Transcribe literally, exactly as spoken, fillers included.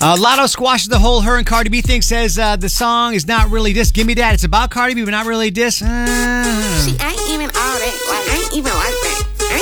Uh, Lotto squashes the whole her and Cardi B thing, says uh, the song is not really this. Give me that. It's about Cardi B, but not really this. Uh. She ain't even all that. Like, ain't even like that.